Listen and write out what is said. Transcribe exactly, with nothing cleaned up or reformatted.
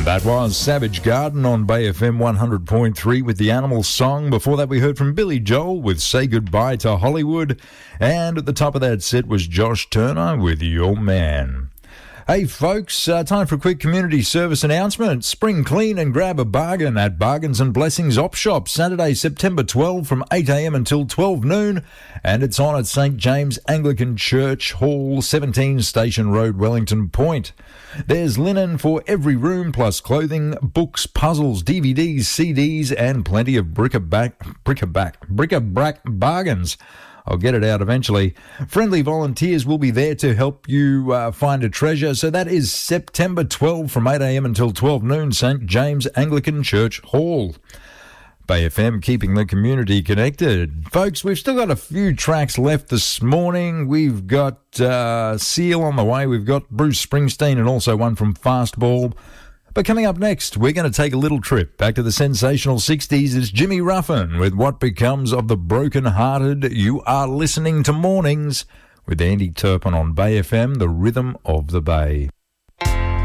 That was Savage Garden on Bay F M one hundred point three with the Animal Song. Before that, we heard from Billy Joel with Say Goodbye to Hollywood. And at the top of that set was Josh Turner with Your Man. Hey folks, uh, time for a quick community service announcement. Spring clean and grab a bargain at Bargains and Blessings Op Shop, Saturday, September twelfth from eight a m until twelve noon. And it's on at Saint James Anglican Church Hall, seventeen Station Road, Wellington Point. There's linen for every room, plus clothing, books, puzzles, D V Ds, C Ds, and plenty of bric-a-brac, bric-a-brac, bric-a-brac bargains. I'll get it out eventually. Friendly volunteers will be there to help you uh, find a treasure. So that is September twelfth from eight a m until twelve noon, Saint James Anglican Church Hall. Bay F M, keeping the community connected. Folks, we've still got a few tracks left this morning. We've got uh, Seal on the way. We've got Bruce Springsteen and also one from Fastball. But coming up next, we're going to take a little trip back to the sensational sixties. It's Jimmy Ruffin with What Becomes of the Broken Hearted. You are listening to Mornings with Andy Turpin on Bay F M, the rhythm of the Bay.